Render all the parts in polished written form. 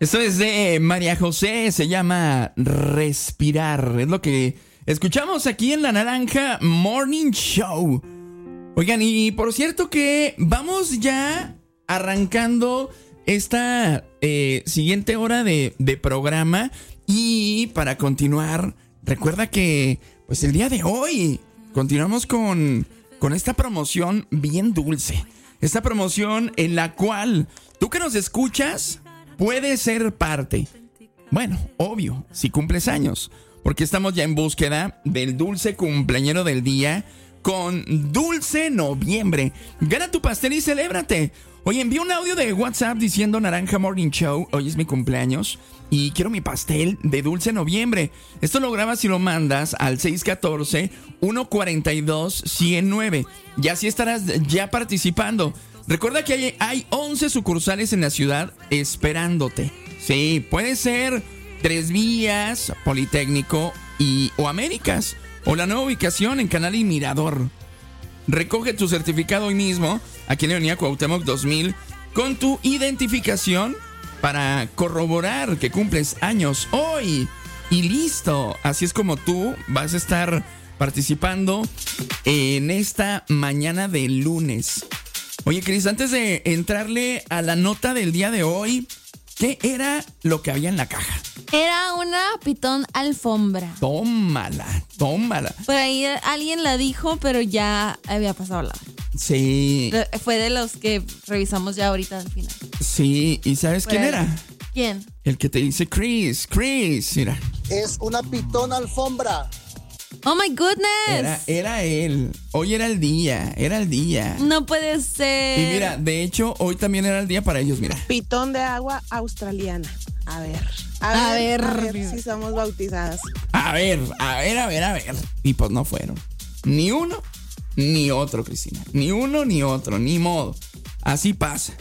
Esto es de María José, se llama Respirar. Es lo que escuchamos aquí en La Naranja Morning Show. Oigan, y por cierto que vamos ya arrancando esta siguiente hora de programa. Y para continuar, recuerda que pues el día de hoy continuamos con esta promoción bien dulce. Esta promoción en la cual tú que nos escuchas puedes ser parte. Bueno, obvio, si cumples años, porque estamos ya en búsqueda del dulce cumpleañero del día con Dulce Noviembre. Gana tu pastel y celébrate. Oye, envía un audio de WhatsApp diciendo Naranja Morning Show, hoy es mi cumpleaños y quiero mi pastel de Dulce Noviembre. Esto lo grabas y lo mandas al 614-142-109. Y así estarás ya participando. Recuerda que hay 11 sucursales en la ciudad esperándote. Sí, puede ser Tres Vías, Politécnico o Américas. O la nueva ubicación en Canal y Mirador. Recoge tu certificado hoy mismo aquí en la Avenida Cuauhtémoc 2000 con tu identificación para corroborar que cumples años hoy. Y listo. Así es como tú vas a estar participando en esta mañana de lunes. Oye, Cris, antes de entrarle a la nota del día de hoy, ¿qué era lo que había en la caja? Era una pitón alfombra. Tómala. Por ahí alguien la dijo, pero ya había pasado la hora. Sí. Fue de los que revisamos ya ahorita al final. Sí, ¿y sabes quién era? ¿Quién? El que te dice Chris, mira. Es una pitón alfombra. Oh my goodness. Era él. Hoy era el día. No puede ser. Y mira, de hecho, hoy también era el día para ellos, mira. Pitón de agua australiana. A ver si somos bautizadas. A ver. Y pues no fueron. Ni uno, ni otro, Cristina. Ni uno, ni otro, ni modo. Así pasa.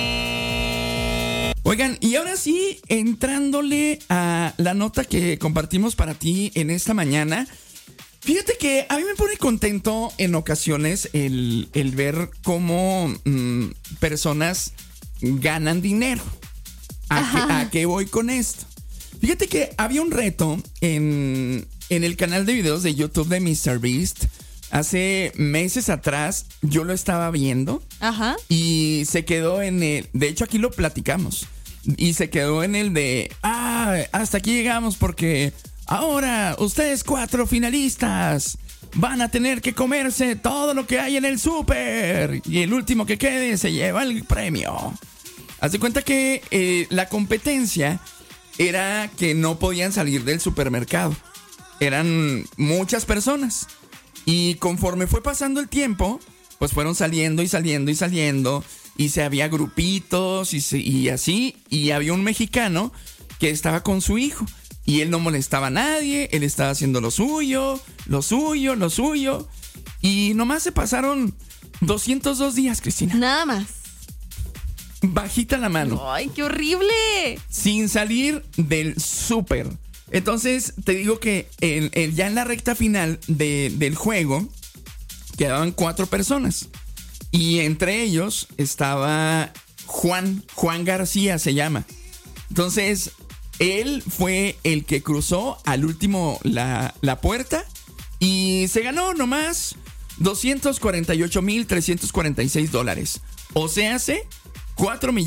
Oigan, y ahora sí, entrándole a la nota que compartimos para ti en esta mañana. Fíjate que a mí me pone contento en ocasiones el ver cómo personas ganan dinero. ¿A qué voy con esto? Fíjate que había un reto en el canal de videos de YouTube de MrBeast. Hace meses atrás yo lo estaba viendo. Ajá. Y se quedó en el... De hecho, aquí lo platicamos. Y se quedó en el de... hasta aquí llegamos porque... Ahora, ustedes 4 finalistas van a tener que comerse todo lo que hay en el súper. Y el último que quede se lleva el premio. Haz de cuenta que la competencia era que no podían salir del supermercado. Eran muchas personas. Y conforme fue pasando el tiempo, pues fueron saliendo. Y se había grupitos y así. Y había un mexicano que estaba con su hijo. Y él no molestaba a nadie, él estaba haciendo lo suyo. Y nomás se pasaron 202 días, Cristina. Nada más. Bajita la mano. ¡Ay, qué horrible! Sin salir del súper. Entonces, te digo que ya en la recta final del juego quedaban 4 personas. Y entre ellos estaba Juan García se llama. Entonces... él fue el que cruzó al último la puerta y se ganó nomás $248,346. O sea, hace 4